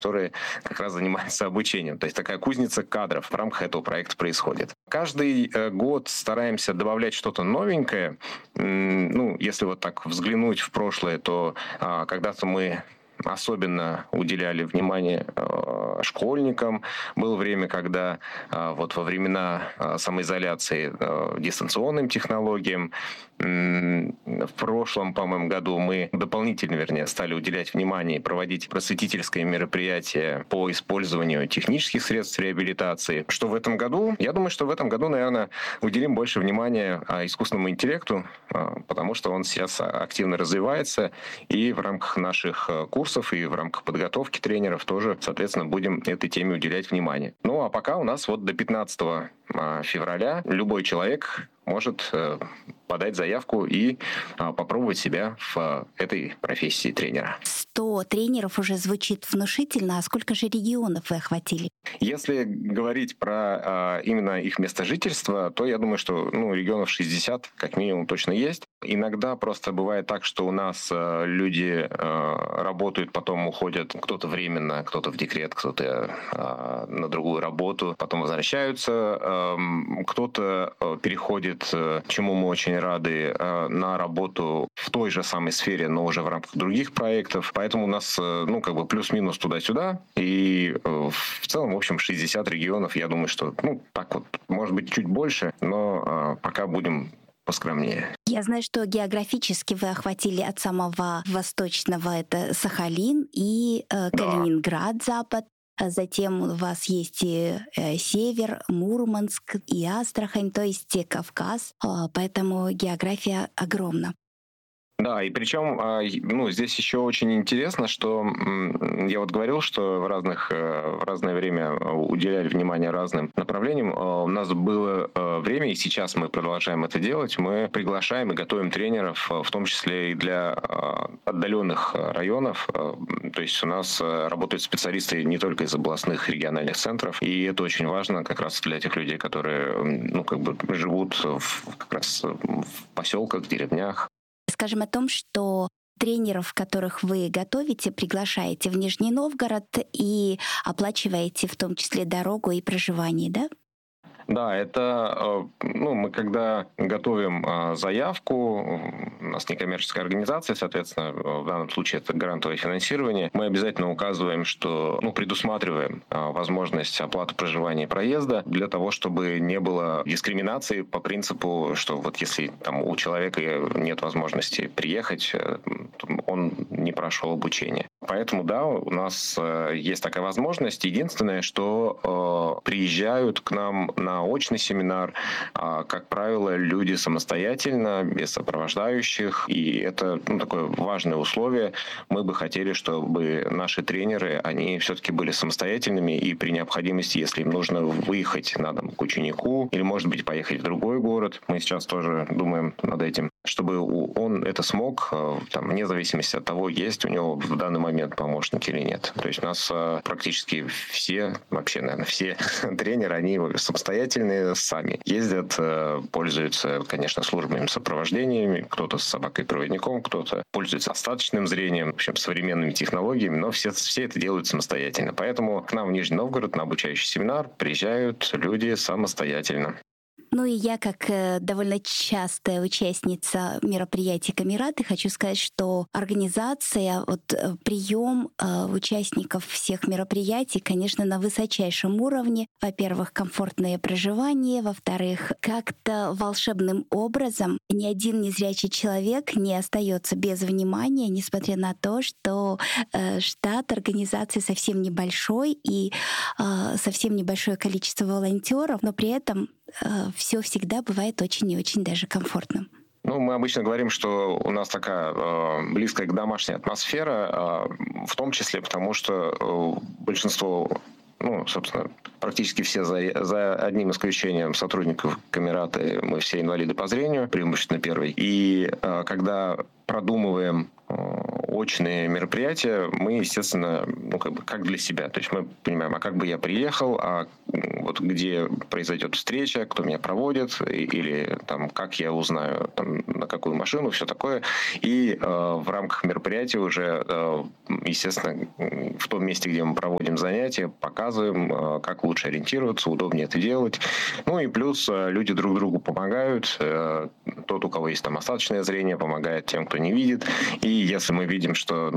которые как раз занимаются обучением. То есть такая кузница кадров в рамках этого проекта происходит. Каждый год стараемся добавлять что-то новенькое. Если вот так взглянуть в прошлое, то когда-то мы особенно уделяли внимание школьникам. Было время, когда вот во времена самоизоляции дистанционным технологиям. В прошлом, по-моему, году мы дополнительно, стали уделять внимание и проводить просветительское мероприятие по использованию технических средств реабилитации. Что в этом году? Я думаю, что в этом году, наверное, уделим больше внимания искусственному интеллекту, потому что он сейчас активно развивается, и в рамках наших курсов и в рамках подготовки тренеров тоже, соответственно, будем этой теме уделять внимание. А пока у нас вот до 15 февраля любой человек может подать заявку и попробовать себя в этой профессии тренера. 100 тренеров уже звучит внушительно, а сколько же регионов вы охватили? Если говорить про именно их место жительства, то я думаю, что регионов 60 как минимум точно есть. Иногда просто бывает так, что у нас люди работают, потом уходят, кто-то временно, кто-то в декрет, кто-то на другую работу, потом возвращаются, кто-то переходит, чему мы очень рады, на работу в той же самой сфере, но уже в рамках других проектов. Поэтому у нас плюс-минус туда-сюда. И в целом, в общем, 60 регионов, я думаю, что так вот, может быть, чуть больше, но пока будем поскромнее. Я знаю, что географически вы охватили от самого восточного, это Сахалин, и Калининград, запад. Затем у вас есть и север, Мурманск, и Астрахань, то есть и Кавказ. Поэтому география огромна. Да, и причем здесь еще очень интересно, что я вот говорил, что в разное время уделяли внимание разным направлениям. У нас было время, и сейчас мы продолжаем это делать. Мы приглашаем и готовим тренеров, в том числе и для отдаленных районов. То есть у нас работают специалисты не только из областных региональных центров, и это очень важно как раз для тех людей, которые живут как раз в поселках, деревнях. Скажем о том, что тренеров, которых вы готовите, приглашаете в Нижний Новгород и оплачиваете в том числе дорогу и проживание, да? Да, это мы когда готовим заявку, у нас некоммерческая организация, соответственно, в данном случае это грантовое финансирование, мы обязательно указываем, что предусматриваем возможность оплаты проживания и проезда для того, чтобы не было дискриминации по принципу, что вот если у человека нет возможности приехать, он не прошел обучение. Поэтому, да, у нас есть такая возможность. Единственное, что приезжают к нам на очный семинар, как правило, люди самостоятельно, без сопровождающих, и это такое важное условие. Мы бы хотели, чтобы наши тренеры, они все-таки были самостоятельными, и при необходимости, если им нужно выехать на дом к ученику, или, может быть, поехать в другой город, мы сейчас тоже думаем над этим, чтобы он это смог, вне зависимости от того, есть у него в данный момент помощник или нет. То есть у нас практически все, вообще, наверное, все тренеры, они самостоятельные, сами ездят, пользуются, конечно, службами сопровождениями, кто-то с собакой-проводником, кто-то пользуется остаточным зрением, в общем, современными технологиями, но все это делают самостоятельно. Поэтому к нам в Нижний Новгород на обучающий семинар приезжают люди самостоятельно. И я, как довольно частая участница мероприятий Камераты, хочу сказать, что организация, прием участников всех мероприятий, конечно, на высочайшем уровне. Во-первых, комфортное проживание, во-вторых, как-то волшебным образом ни один незрячий человек не остается без внимания, несмотря на то, что штат организации совсем небольшой и совсем небольшое количество волонтеров, но при этом все всегда бывает очень и очень даже комфортным. Мы обычно говорим, что у нас такая близкая к домашней атмосфера, в том числе потому, что большинство, собственно, практически все, за одним исключением сотрудников Камераты, мы все инвалиды по зрению, преимущественно первый. И когда продумываем очные мероприятия, мы, естественно, как для себя. То есть мы понимаем, как бы я приехал, вот где произойдет встреча, кто меня проводит, или там, как я узнаю, там, на какую машину, все такое. И в рамках мероприятия уже, естественно, в том месте, где мы проводим занятия, показываем, как лучше ориентироваться, удобнее это делать. Ну и плюс люди друг другу помогают. Тот, у кого есть там остаточное зрение, помогает тем, кто не видит. И если мы видим, что,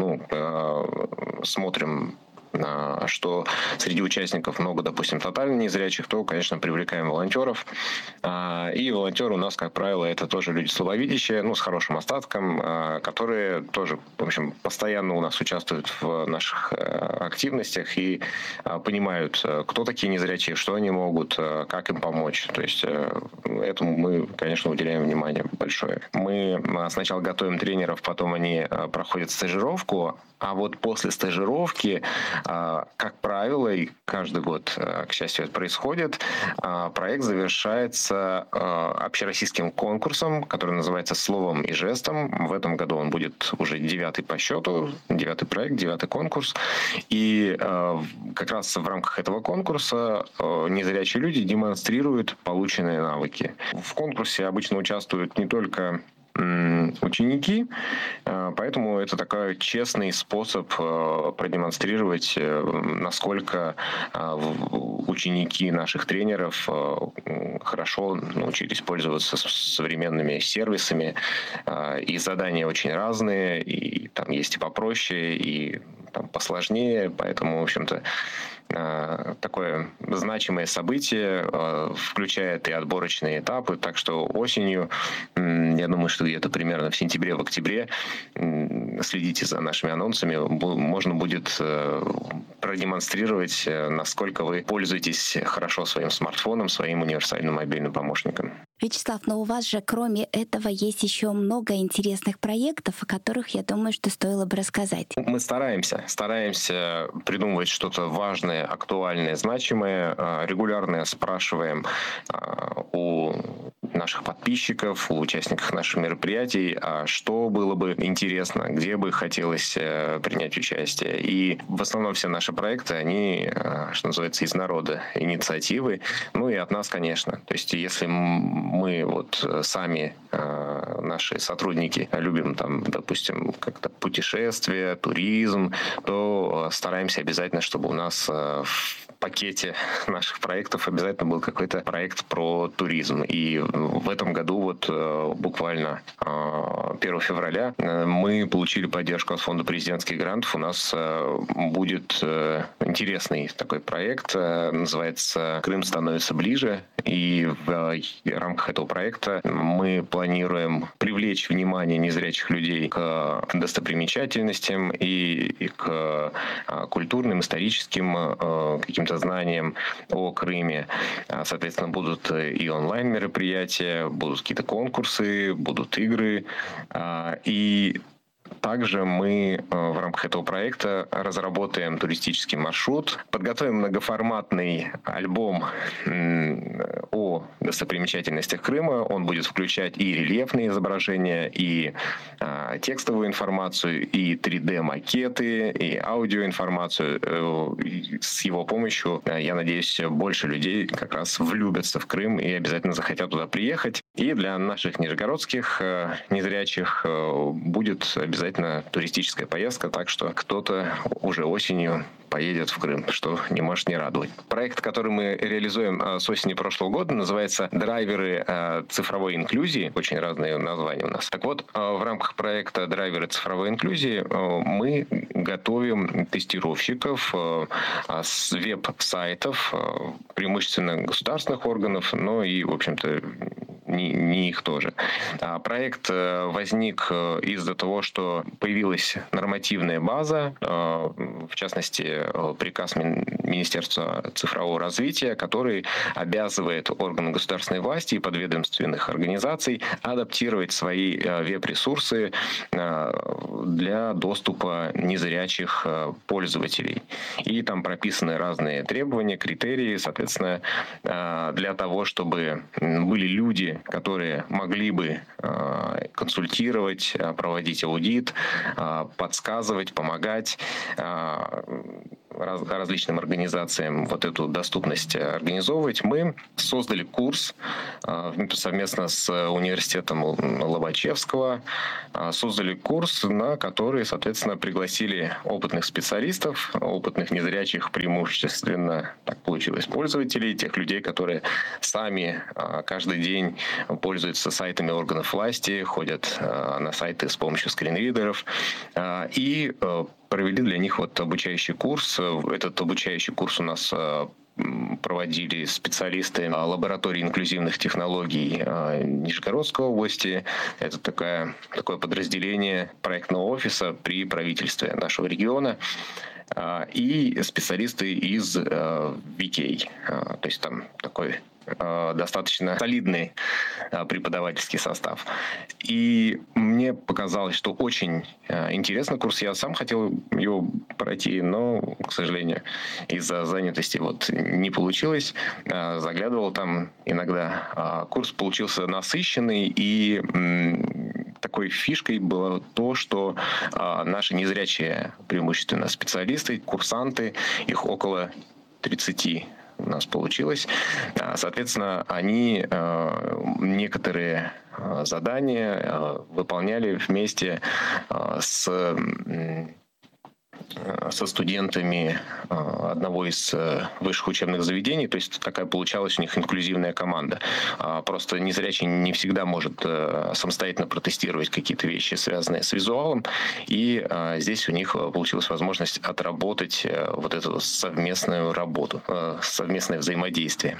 смотрим, что среди участников много, допустим, тотально незрячих, то, конечно, привлекаем волонтеров. И волонтеры у нас, как правило, это тоже люди слабовидящие, с хорошим остатком, которые тоже, в общем, постоянно у нас участвуют в наших активностях и понимают, кто такие незрячие, что они могут, как им помочь. То есть этому мы, конечно, уделяем внимание большое. Мы сначала готовим тренеров, потом они проходят стажировку, а вот после стажировки, как правило, и каждый год, к счастью, это происходит, проект завершается общероссийским конкурсом, который называется «Словом и жестом». В этом году он будет уже 9-й по счету, 9-й проект, 9-й конкурс. И как раз в рамках этого конкурса незрячие люди демонстрируют полученные навыки. В конкурсе обычно участвуют не только ученики, поэтому это такой честный способ продемонстрировать, насколько ученики наших тренеров хорошо научились пользоваться современными сервисами, и задания очень разные, и там есть и попроще, и там посложнее, поэтому, в общем-то, такое значимое событие, включает и отборочные этапы, так что осенью, я думаю, что где-то примерно в сентябре, в октябре, следите за нашими анонсами, можно будет продемонстрировать, насколько вы пользуетесь хорошо своим смартфоном, своим универсальным мобильным помощником. Вячеслав, но у вас же кроме этого есть еще много интересных проектов, о которых, я думаю, что стоило бы рассказать. Мы стараемся придумывать что-то важное, актуальное, значимое. Регулярно спрашиваем у наших подписчиков, у участников наших мероприятий, что было бы интересно, где бы хотелось принять участие. И в основном все наши проекты, они, что называется, из народа, инициативы, и от нас, конечно. То есть если мы сами, наши сотрудники, любим там, допустим, как-то путешествия, туризм, то стараемся обязательно, чтобы у нас в пакете наших проектов обязательно был какой-то проект про туризм. И в этом году буквально 1 февраля мы получили поддержку от фонда президентских грантов. У нас будет интересный такой проект, называется «Крым становится ближе». И в рамках этого проекта мы планируем привлечь внимание незрячих людей к достопримечательностям и к культурным, историческим каким-то знаниям о Крыме. Соответственно, будут и онлайн-мероприятия, будут какие-то конкурсы, будут игры. И также мы в рамках этого проекта разработаем туристический маршрут, подготовим многоформатный альбом о достопримечательностях Крыма. Он будет включать и рельефные изображения, и текстовую информацию, и 3D-макеты, и аудиоинформацию. С его помощью, я надеюсь, больше людей как раз влюбятся в Крым и обязательно захотят туда приехать. И для наших нижегородских незрячих будет обязательно туристическая поездка, так что кто-то уже осенью поедет в Крым, что не может не радовать. Проект, который мы реализуем с осени прошлого года, называется «Драйверы цифровой инклюзии». Очень разные названия у нас. Так вот, в рамках проекта «Драйверы цифровой инклюзии» мы готовим тестировщиков с веб-сайтов, преимущественно государственных органов, но и, в общем-то, не их тоже. Проект возник из-за того, что появилась нормативная база, в частности, приказ Министерства цифрового развития, который обязывает органы государственной власти и подведомственных организаций адаптировать свои веб-ресурсы для доступа незрячих пользователей. И там прописаны разные требования, критерии, соответственно, для того, чтобы были люди, которые могли бы консультировать, проводить аудит, подсказывать, помогать. различным организациям вот эту доступность организовывать, мы создали курс совместно с университетом Лобачевского, создали курс, на который, соответственно, пригласили опытных специалистов, опытных незрячих преимущественно, так получилось, пользователей, тех людей, которые сами каждый день пользуются сайтами органов власти, ходят на сайты с помощью скринридеров и провели для них вот обучающий курс. Этот обучающий курс у нас проводили специалисты лаборатории инклюзивных технологий Нижегородской области. Это такое подразделение проектного офиса при правительстве нашего региона. И специалисты из VK. То есть там такой достаточно солидный преподавательский состав. И мне показалось, что очень интересный курс. Я сам хотел его пройти, но, к сожалению, из-за занятости вот не получилось. Заглядывал там иногда. Курс получился насыщенный, и такой фишкой было то, что наши незрячие, преимущественно специалисты, курсанты, их около 30 у нас получилось. Соответственно, они некоторые задания выполняли вместе со студентами одного из высших учебных заведений. То есть такая получалась у них инклюзивная команда. Просто незрячий не всегда может самостоятельно протестировать какие-то вещи, связанные с визуалом. И здесь у них получилась возможность отработать вот эту совместную работу, совместное взаимодействие.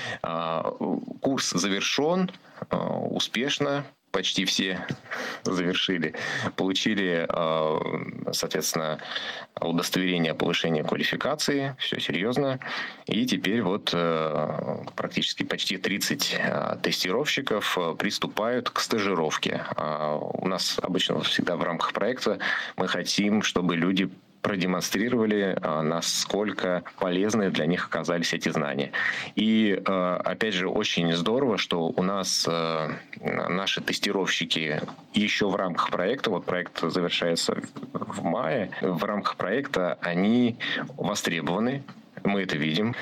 Курс завершен успешно. Почти все завершили, получили, соответственно, удостоверение о повышении квалификации, все серьезно. И теперь вот практически почти 30 тестировщиков приступают к стажировке. У нас обычно всегда в рамках проекта мы хотим, чтобы люди продемонстрировали, насколько полезны для них оказались эти знания. И, опять же, очень здорово, что у нас наши тестировщики еще в рамках проекта, вот проект завершается в мае, в рамках проекта они востребованы, мы это видим.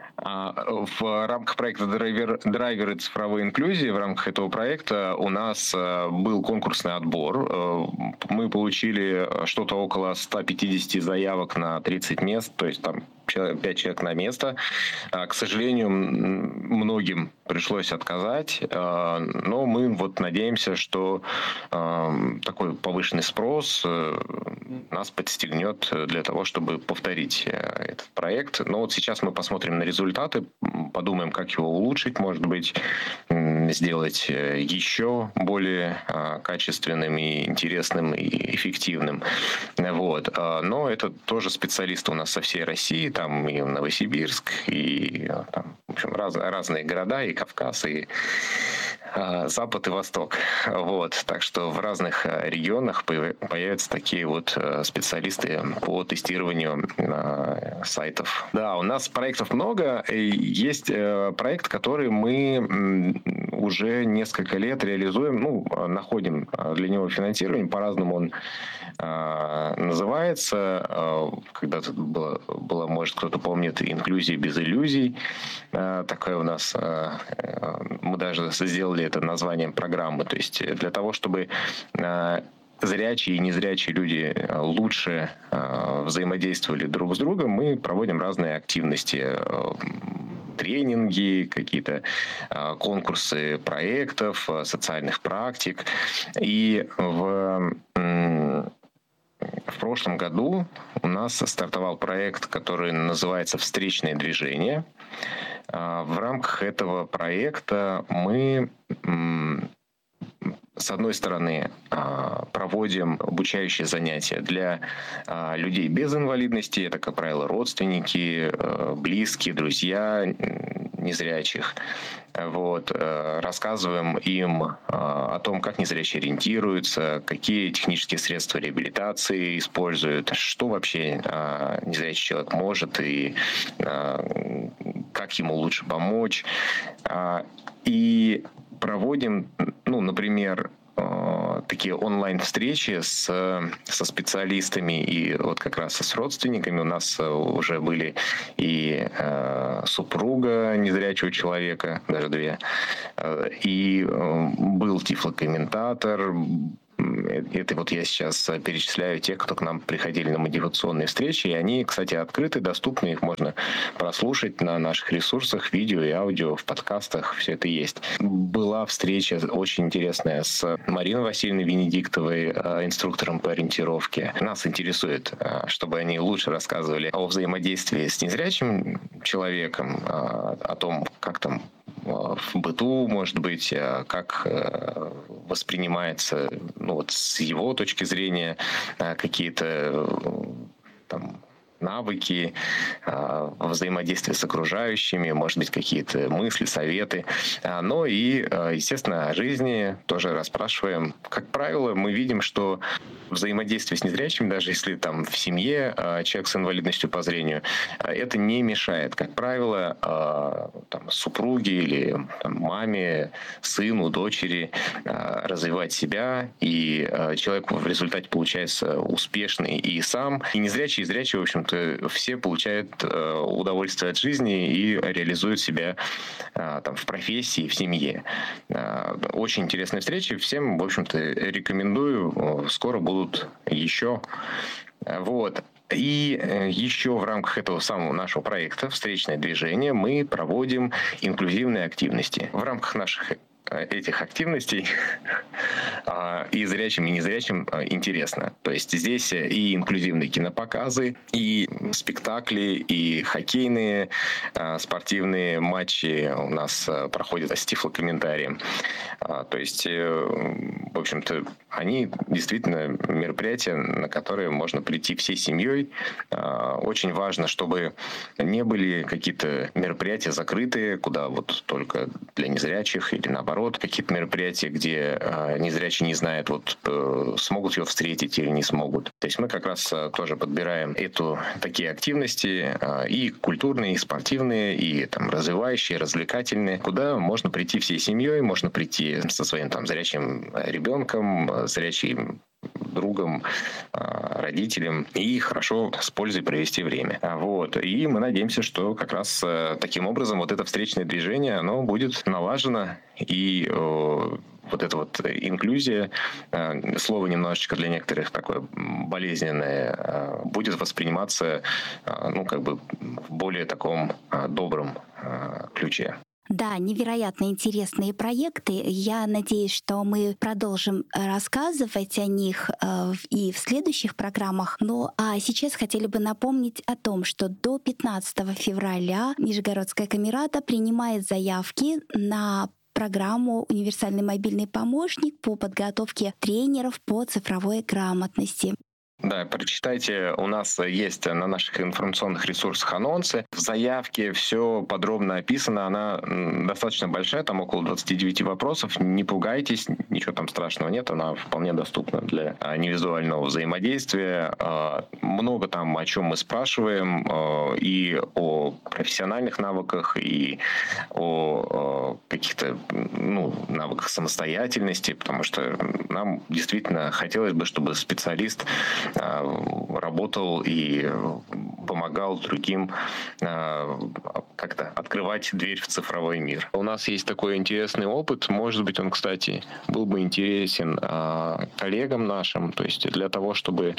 В рамках проекта «Драйверы цифровой инклюзии», в рамках этого проекта у нас был конкурсный отбор. Мы получили что-то около 150 заявок на 30 мест, то есть там 5 человек на место. К сожалению, многим пришлось отказать, но мы вот надеемся, что такой повышенный спрос нас подстегнет для того, чтобы повторить этот проект. Но вот сейчас мы посмотрим на результаты, подумаем, как его улучшить, может быть, сделать еще более качественным и интересным и эффективным. Вот. Но это тоже специалисты у нас со всей России, там и Новосибирск, и там, в общем, разные города, и Кавказ, и Запад и Восток. Вот. Так что в разных регионах появятся такие вот специалисты по тестированию сайтов. Да, у нас проектов много. Есть проект, который мы уже несколько лет реализуем, находим для него финансирование, по-разному он называется. Когда-то было, может, кто-то помнит, «Инклюзия без иллюзий». Такая у нас, мы даже сделали это названием программы. То есть для того, чтобы зрячие и незрячие люди лучше взаимодействовали друг с другом, мы проводим разные активности, тренинги, какие-то конкурсы проектов, социальных практик. И в прошлом году у нас стартовал проект, который называется «Встречное движение». В рамках этого проекта мы, с одной стороны, проводим обучающие занятия для людей без инвалидности. Это, как правило, родственники, близкие, друзья незрячих. Вот. Рассказываем им о том, как незрячие ориентируются, какие технические средства реабилитации используют, что вообще незрячий человек может и как ему лучше помочь. И проводим, например, такие онлайн-встречи со специалистами и вот как раз с родственниками. У нас уже были и супруга незрячего человека, даже две, и был тифлокомментатор. Это вот я сейчас перечисляю тех, кто к нам приходили на мотивационные встречи, и они, кстати, открыты, доступны, их можно прослушать на наших ресурсах, видео и аудио, в подкастах, все это есть. Была встреча очень интересная с Мариной Васильевной Венедиктовой, инструктором по ориентировке. Нас интересует, чтобы они лучше рассказывали о взаимодействии с незрячим человеком, о том, как там в быту, может быть, как воспринимается, ну, вот с его точки зрения какие-то там навыки, взаимодействия с окружающими, может быть, какие-то мысли, советы. Но и, естественно, о жизни тоже расспрашиваем. Как правило, мы видим, что взаимодействие с незрячими, даже если там в семье человек с инвалидностью по зрению, это не мешает. Как правило, там, супруге или там, маме, сыну, дочери развивать себя, и человек в результате получается успешный и сам, и незрячий, и зрячий, в общем-то, все получают удовольствие от жизни и реализуют себя там, в профессии, в семье. Очень интересные встречи. Всем, в общем-то, рекомендую. Скоро будут еще. Вот. И еще в рамках этого самого нашего проекта «Встречное движение» мы проводим инклюзивные активности. В рамках наших этих активностей и зрячим, и незрячим интересно. То есть здесь и инклюзивные кинопоказы, и спектакли, и хоккейные спортивные матчи у нас проходят с тифлокомментарием. То есть, в общем-то, они действительно мероприятия, на которые можно прийти всей семьей. Очень важно, чтобы не были какие-то мероприятия закрытые, куда вот только для незрячих или наоборот, какие-то мероприятия, где незрячие не знают, вот смогут его встретить или не смогут. То есть мы как раз тоже подбираем такие активности и культурные, и спортивные, и там развивающие, развлекательные, куда можно прийти всей семьей, можно прийти со своим там зрячим ребенком, зрячим другом, родителям и хорошо с пользой провести время. Вот. И мы надеемся, что как раз таким образом вот это встречное движение, оно будет налажено, и вот эта вот инклюзия, слово немножечко для некоторых такое болезненное, будет восприниматься, ну, как бы в более таком добром ключе. Да, невероятно интересные проекты. Я надеюсь, что мы продолжим рассказывать о них и в следующих программах. Ну а сейчас хотели бы напомнить о том, что до 15 февраля Нижегородская Камерата принимает заявки на программу «Универсальный мобильный помощник» по подготовке тренеров по цифровой грамотности. Да, прочитайте, у нас есть на наших информационных ресурсах анонсы. В заявке все подробно описано, она достаточно большая, там около 29 вопросов. Не пугайтесь, ничего там страшного нет, она вполне доступна для невизуального взаимодействия. Много там, о чем мы спрашиваем, и о профессиональных навыках, и о каких-то навыках самостоятельности, потому что нам действительно хотелось бы, чтобы специалист работал и помогал другим как-то открывать дверь в цифровой мир. У нас есть такой интересный опыт. Может быть, он, кстати, был бы интересен коллегам нашим. То есть для того, чтобы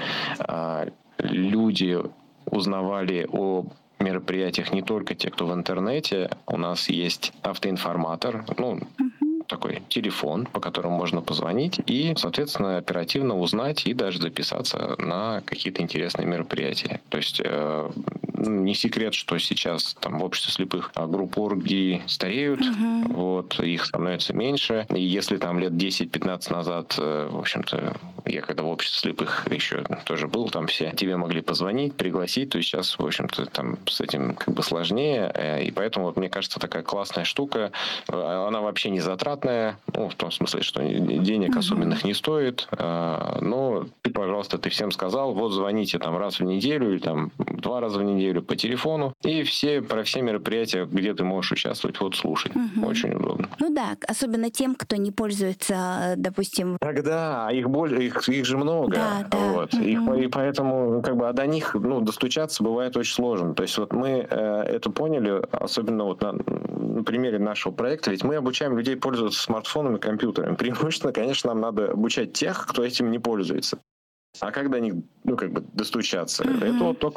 люди узнавали о мероприятиях не только те, кто в интернете. У нас есть автоинформатор, такой телефон, по которому можно позвонить и, соответственно, оперативно узнать и даже записаться на какие-то интересные мероприятия. То есть не секрет, что сейчас там в обществе слепых группы ОРГи стареют, вот, их становится меньше. И если там лет 10-15 назад, в общем-то, я когда в обществе слепых еще тоже был, там все тебе могли позвонить, пригласить, то сейчас, в общем-то, там с этим как бы сложнее. И поэтому, вот, мне кажется, такая классная штука, она вообще не затратная, в том смысле, что денег особенных не стоит, но ты, пожалуйста, ты всем сказал, вот звоните там раз в неделю или там 2 раза в неделю, или по телефону, и про все мероприятия, где ты можешь участвовать, слушать. Очень удобно. Ну да, особенно тем, кто не пользуется, допустим... Тогда их же много. Да. И поэтому до них достучаться бывает очень сложно. То есть мы это поняли, особенно на примере нашего проекта, ведь мы обучаем людей пользоваться смартфонами и компьютерами. Преимущественно, конечно, нам надо обучать тех, кто этим не пользуется. А как до них, достучаться? Это только...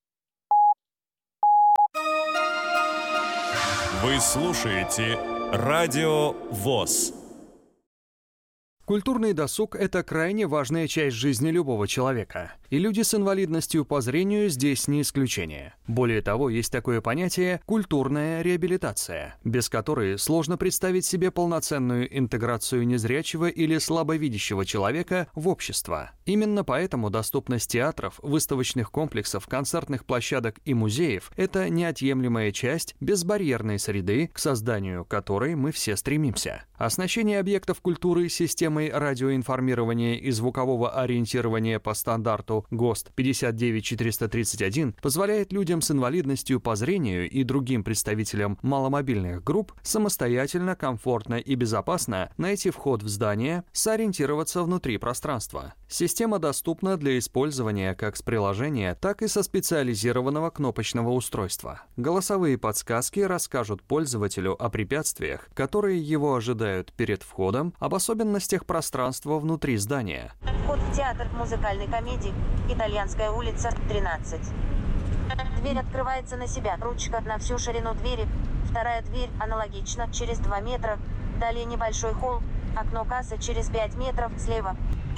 Вы слушаете Радио ВОС. Культурный досуг – это крайне важная часть жизни любого человека. И люди с инвалидностью по зрению здесь не исключение. Более того, есть такое понятие «культурная реабилитация», без которой сложно представить себе полноценную интеграцию незрячего или слабовидящего человека в общество. Именно поэтому доступность театров, выставочных комплексов, концертных площадок и музеев – это неотъемлемая часть безбарьерной среды, к созданию которой мы все стремимся. Оснащение объектов культуры системой радиоинформирования и звукового ориентирования по стандарту ГОСТ 59431 позволяет людям с инвалидностью по зрению и другим представителям маломобильных групп самостоятельно, комфортно и безопасно найти вход в здание, сориентироваться внутри пространства. Система доступна для использования как с приложения, так и со специализированного кнопочного устройства. Голосовые подсказки расскажут пользователю о препятствиях, которые его ожидают перед входом, об особенностях пространства внутри здания. Вход в театр музыкальной комедии «Итальянская улица, 13». Дверь открывается на себя. Ручка на всю ширину двери. Вторая дверь аналогично, через 2 метра. Далее небольшой холл. Окно кассы через 5 метров слева.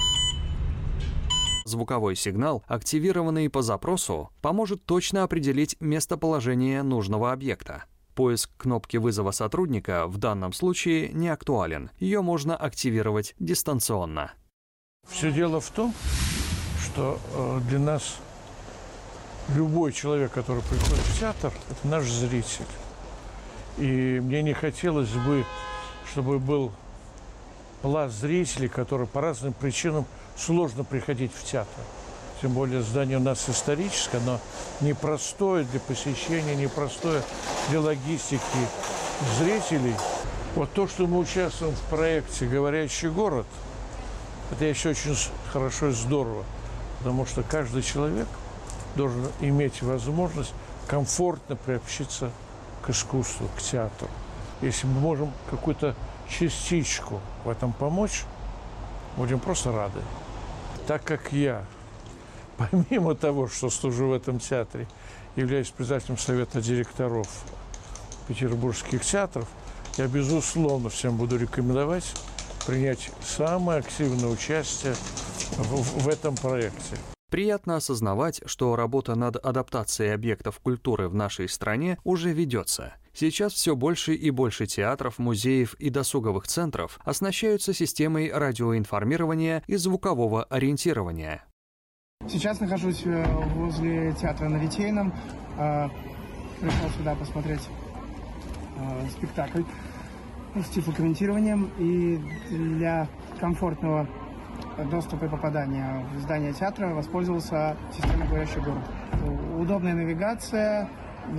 Звуковой сигнал, активированный по запросу, поможет точно определить местоположение нужного объекта. Поиск кнопки вызова сотрудника в данном случае не актуален. Ее можно активировать дистанционно. Все дело в том, что для нас любой человек, который приходит в театр, это наш зритель. И мне не хотелось бы, чтобы был пласт зрителей, которые по разным причинам сложно приходить в театр. Тем более здание у нас историческое, оно непростое для посещения, непростое для логистики зрителей. Вот то, что мы участвуем в проекте «Говорящий город», это еще очень хорошо и здорово, потому что каждый человек должен иметь возможность комфортно приобщиться к искусству, к театру. Если мы можем какую-то частичку в этом помочь, будем просто рады. Так как я, помимо того, что служу в этом театре, являюсь председателем совета директоров петербургских театров, я, безусловно, всем буду рекомендовать принять самое активное участие в этом проекте. Приятно осознавать, что работа над адаптацией объектов культуры в нашей стране уже ведется. Сейчас все больше и больше театров, музеев и досуговых центров оснащаются системой радиоинформирования и звукового ориентирования. Сейчас нахожусь возле театра на Литейном. Пришел сюда посмотреть спектакль с тифлокомментированием. И для комфортного доступа и попадания в здание театра воспользовался системой «Говорящий город». Удобная навигация,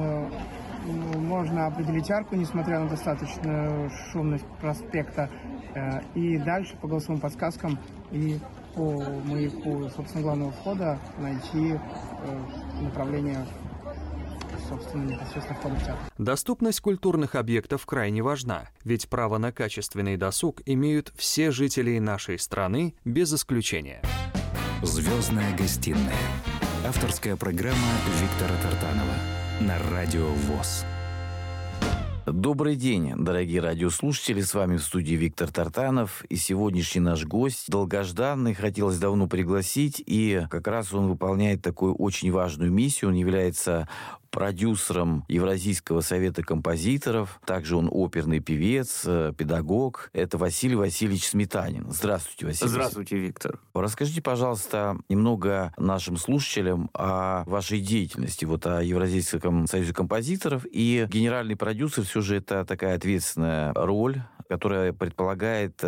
можно определить арку, несмотря на достаточную шумность проспекта. И дальше по голосовым подсказкам и по маяку, собственно, главного входа найти направление, собственно, непосредственно входа в театр. Доступность культурных объектов крайне важна, ведь право на качественный досуг имеют все жители нашей страны без исключения. «Звездная гостиная». Авторская программа Виктора Тартанова на Радио ВОС. Добрый день, дорогие радиослушатели, с вами в студии Виктор Тартанов, и сегодняшний наш гость долгожданный, хотелось давно пригласить, и как раз он выполняет такую очень важную миссию, он является продюсером Евразийского совета композиторов, также он оперный певец, педагог. Это Василий Васильевич Сметанин. Здравствуйте, Василий. Здравствуйте, Виктор. Расскажите, пожалуйста, немного нашим слушателям о вашей деятельности, о Евразийском союзе композиторов. И генеральный продюсер все же это такая ответственная роль, которая предполагает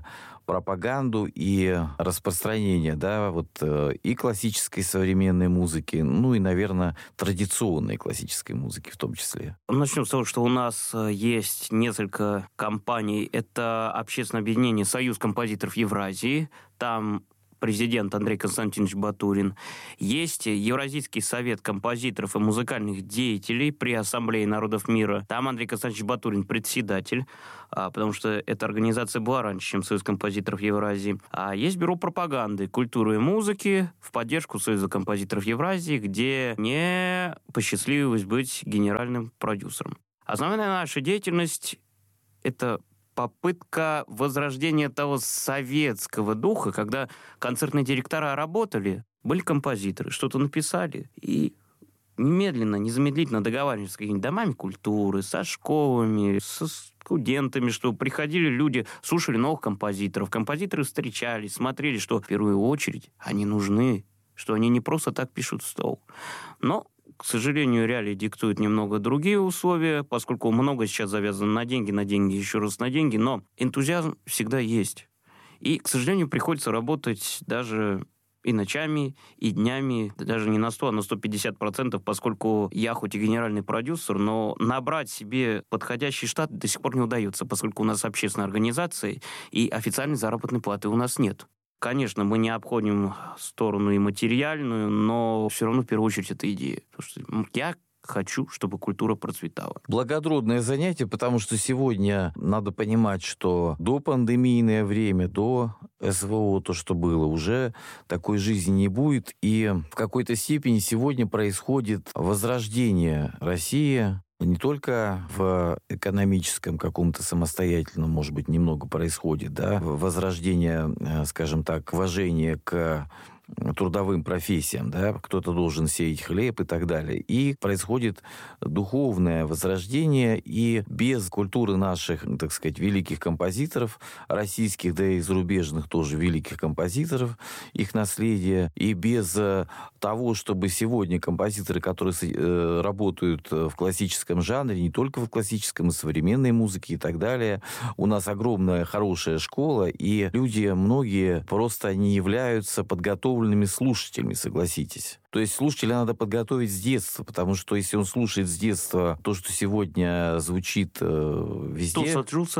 пропаганду и распространение, да, вот и классической современной музыки, ну и, наверное, традиционной классической музыки в том числе. Начнем с того, что у нас есть несколько компаний. Это общественное объединение «Союз композиторов Евразии». Там президент Андрей Константинович Батурин. Есть Евразийский совет композиторов и музыкальных деятелей при Ассамблее народов мира. Там Андрей Константинович Батурин председатель, потому что эта организация была раньше, чем Союз композиторов Евразии. А есть Бюро пропаганды, культуры и музыки в поддержку Союза композиторов Евразии, где мне посчастливилось быть генеральным продюсером. Основная наша деятельность — это попытка возрождения того советского духа, когда концертные директора работали, были композиторы, что-то написали, и немедленно, незамедлительно договаривались с какими-то домами культуры, со школами, со студентами, что приходили люди, слушали новых композиторов. Композиторы встречались, смотрели, что в первую очередь они нужны, что они не просто так пишут в стол. Но, к сожалению, реалии диктуют немного другие условия, поскольку много сейчас завязано на деньги, еще раз на деньги, но энтузиазм всегда есть. И, к сожалению, приходится работать даже и ночами, и днями, даже не на 100, а на 150%, поскольку я хоть и генеральный продюсер, но набрать себе подходящий штат до сих пор не удается, поскольку у нас общественная организация, и официальной заработной платы у нас нет. Конечно, мы не обходим сторону и материальную, но все равно в первую очередь это идея. Потому что я хочу, чтобы культура процветала. Благородное занятие, потому что сегодня надо понимать, что до пандемийное время, до СВО, то, что было, уже такой жизни не будет. И в какой-то степени сегодня происходит возрождение России. Не только в экономическом каком-то самостоятельном, может быть, немного происходит, да, возрождение, скажем так, уважения к трудовым профессиям, да, кто-то должен сеять хлеб и так далее. И происходит духовное возрождение, и без культуры наших, так сказать, великих композиторов, российских, да и зарубежных тоже великих композиторов, их наследия, и без того, чтобы сегодня композиторы, которые работают в классическом жанре, не только в классическом, и в современной музыке и так далее, у нас огромная хорошая школа, и люди, многие просто не являются подготовленными слушателями, согласитесь. То есть слушателя надо подготовить с детства, потому что если он слушает с детства то, что сегодня звучит везде...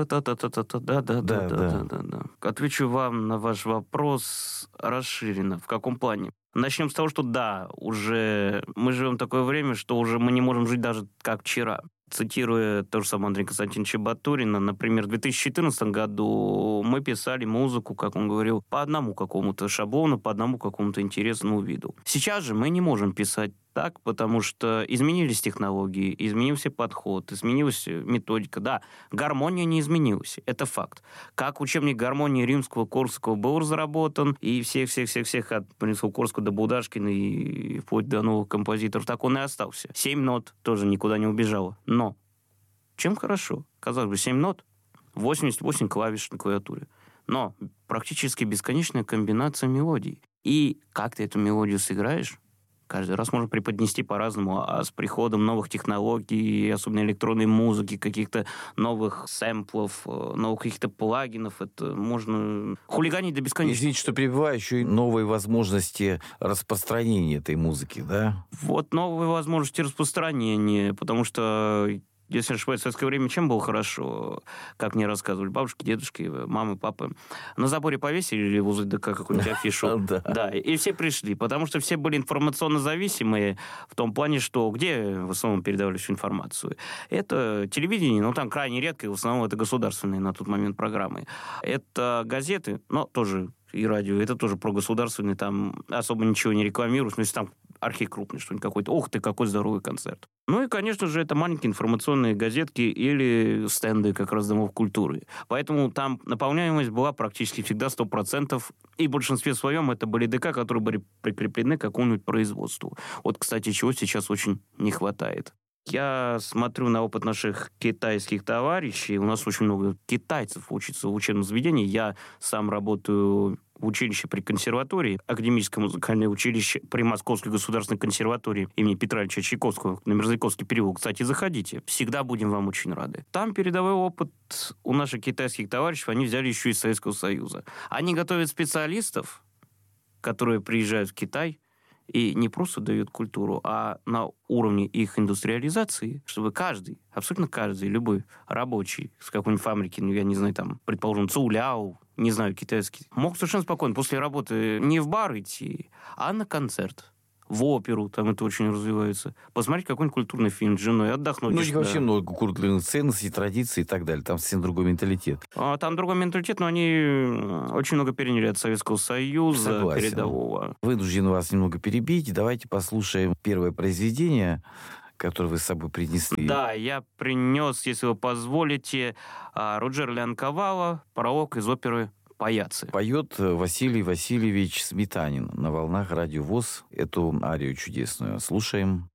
Да. Отвечу вам на ваш вопрос расширенно. В каком плане? Начнем с того, что да, уже мы живем в такое время, что уже мы не можем жить даже как вчера. Цитируя то же самое Андрея Константиновича Батурина, например, в 2014 году мы писали музыку, как он говорил, по одному какому-то шаблону, по одному какому-то интересному виду. Сейчас же мы не можем писать так, потому что изменились технологии, изменился подход, изменилась методика. Да, гармония не изменилась, это факт. Как учебник гармонии Римского-Корсакова был разработан, и всех от Римского-Корсакова до Булдашкина и вплоть до новых композиторов, так он и остался. 7 нот тоже никуда не убежало. Но чем хорошо? Казалось бы, 7 нот, 88 клавиш на клавиатуре. Но практически бесконечная комбинация мелодий. И как ты эту мелодию сыграешь, каждый раз можно преподнести по-разному, а с приходом новых технологий, особенно электронной музыки, каких-то новых сэмплов, новых каких-то плагинов, это можно хулиганить до бесконечности. Извините, что перебиваю, еще и новые возможности распространения этой музыки, да? Вот новые возможности распространения, потому что... Если не ошибаюсь, в советское время чем было хорошо, как мне рассказывали бабушки, дедушки, мамы, папы? На заборе повесили или возле ДК какую-нибудь афишу. Да, и все пришли, потому что все были информационно зависимые в том плане, что где в основном передавали всю информацию. Это телевидение, но там крайне редко, и в основном это государственные на тот момент программы. Это газеты, но тоже и радио, это тоже прогосударственные, там особо ничего не рекламируют, но если там архив крупный, что-нибудь какой-то, ух ты, какой здоровый концерт. Ну и, конечно же, это маленькие информационные газетки или стенды как раз домов культуры. Поэтому там наполняемость была практически всегда 100%, и в большинстве своем это были ДК, которые были прикреплены к какому-нибудь производству. Вот, кстати, чего сейчас очень не хватает. Я смотрю на опыт наших китайских товарищей. У нас очень много китайцев учатся в учебном заведении. Я сам работаю в училище при консерватории, академическое музыкальное училище при Московской государственной консерватории имени Петра Ильича Чайковского на Мерзляковский переулок. Кстати, заходите. Всегда будем вам очень рады. Там передовой опыт у наших китайских товарищей они взяли еще из Советского Союза. Они готовят специалистов, которые приезжают в Китай, и не просто дают культуру, а на уровне их индустриализации, чтобы каждый, абсолютно каждый, любой рабочий с какой-нибудь фабрики, ну, я не знаю, там, предположим, Цуляо, не знаю, китайский, мог совершенно спокойно после работы не в бар идти, а на концерт. В оперу, там это очень развивается. Посмотреть какой-нибудь культурный фильм с женой, отдохнуть. Ну, у них вообще много культурных ценностей, традиций и так далее. Там совсем другой менталитет. Там другой менталитет, но они очень много переняли от Советского Союза. Согласен. Передового. Вынужден вас немного перебить. Давайте послушаем первое произведение, которое вы с собой принесли. Да, я принес, если вы позволите, Руджера Лянковала, пролог из оперы «Паяцы». Поет Василий Васильевич Сметанин на волнах Радио ВОС эту арию чудесную. Слушаем.